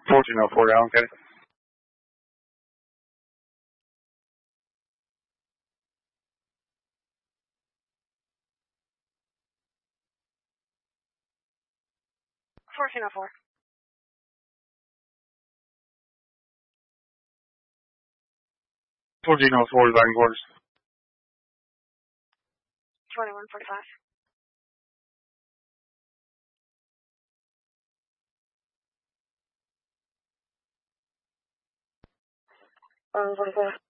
1404 Allen County. 1404. 1404 is Iron Quarters. 2145. 45.